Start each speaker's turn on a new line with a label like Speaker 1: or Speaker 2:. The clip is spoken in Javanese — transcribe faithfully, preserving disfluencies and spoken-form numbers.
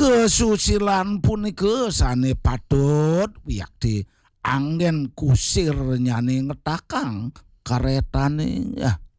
Speaker 1: Kesusilan punika sane padhot wiyakti anggen kusir nyane ngetakang karetane ya